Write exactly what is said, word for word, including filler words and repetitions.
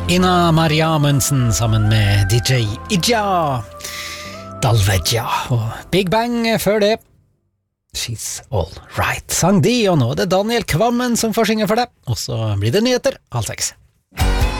Ina Maria Amundsen sammen med D J Ija Dalvedja og Big Bang før det. She's all right, sang de, og nå er det Daniel Kvammen som får synge for deg, og så blir det nyheter, halv seks.